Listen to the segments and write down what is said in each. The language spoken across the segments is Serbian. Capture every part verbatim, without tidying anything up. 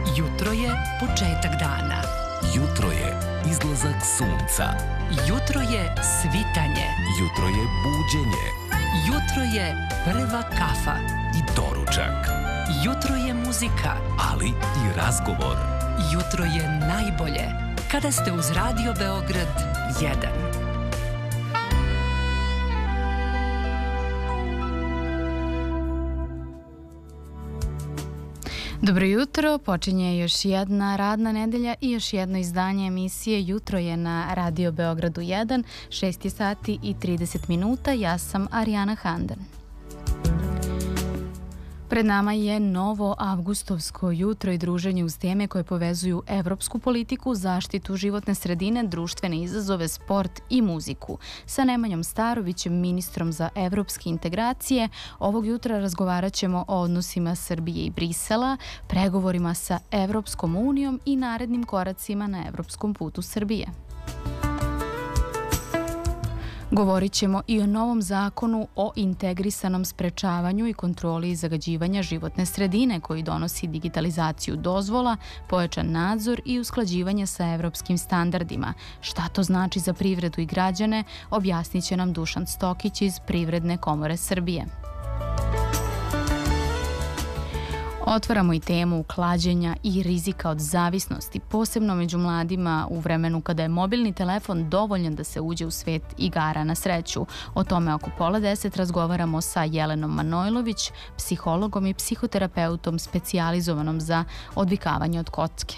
Jutro je početak dana. Jutro je izlazak sunca. Jutro je svitanje. Jutro je buđenje. Jutro je prva kafa. I doručak. Jutro je muzika. Ali i razgovor. Jutro je najbolje kada ste uz Radio Beograd jedan. Dobro jutro, počinje još jedna radna nedelja i još jedno izdanje emisije Jutro je na Radio Beogradu jedan, šest je sati i trideset minuta, ja sam Arijana Handan. Pred nama je novo avgustovsko jutro i druženje uz teme koje povezuju evropsku politiku, zaštitu životne sredine, društvene izazove, sport i muziku. Sa Nemanjom Starovićem, ministrom za evropske integracije, ovog jutra razgovarat ćemo o odnosima Srbije i Brisela, pregovorima sa Evropskom unijom i narednim koracima na evropskom putu Srbije. Govorit ćemo i o novom zakonu o integrisanom sprečavanju i kontroli zagađivanja životne sredine koji donosi digitalizaciju dozvola, pojačan nadzor i usklađivanje sa evropskim standardima. Šta to znači za privredu i građane, objasnit će nam Dušan Stokić iz Privredne komore Srbije. Otvaramo i temu klađenja i rizika od zavisnosti, posebno među mladima u vremenu kada je mobilni telefon dovoljan da se uđe u svet igara na sreću. O tome oko pola deset razgovaramo sa Jelenom Manojlović, psihologom i psihoterapeutom specijalizovanom za odvikavanje od kocke.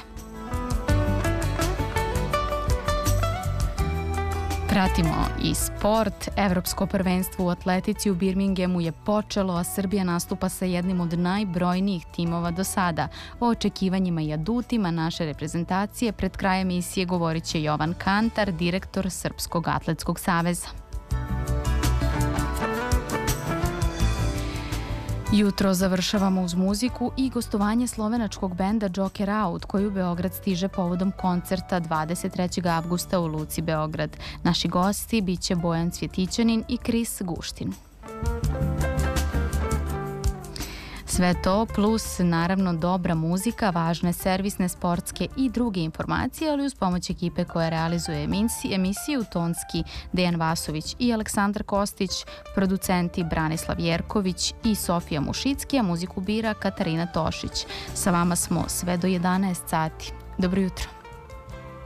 Pratimo i sport. Evropsko prvenstvo u atletici u Birminghamu je počelo, a Srbija nastupa sa jednim od najbrojnijih timova do sada. O očekivanjima i adutima naše reprezentacije pred krajem emisije govorit će Jovan Kantar, direktor Srpskog atletskog saveza. Jutro završavamo uz muziku i gostovanje slovenačkog benda Joker Out koji u Beograd stiže povodom koncerta dvadeset trećeg avgusta u Luci Beograd. Naši gosti biće Bojan Cvjetićanin i Kris Guštin. Sve to plus naravno dobra muzika, važne servisne, sportske i druge informacije, ali uz pomoć ekipe koja realizuje emisiju tonski Dejan Vasović i Aleksandar Kostić, producenti Branislav Jerković i Sofija Mušicki, a muziku bira Katarina Tošić. Sa vama smo sve do jedanaest sati. Dobro jutro.